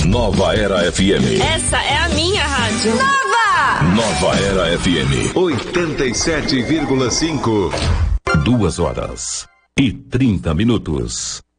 Nova Era FM. Essa é a minha rádio. Nova Era FM 87,5. 2 horas e 30 minutos.